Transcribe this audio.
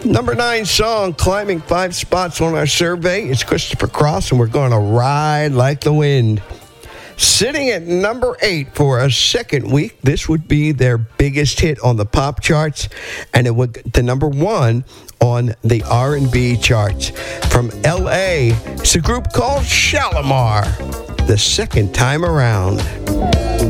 Number 9 song, climbing 5 spots on our survey. It's Christopher Cross, and we're going to ride like the wind. Sitting at number 8 for a second week, this would be their biggest hit on the pop charts, and it would to number 1 on the R&B charts. From L.A., it's a group called Shalimar, the second time around.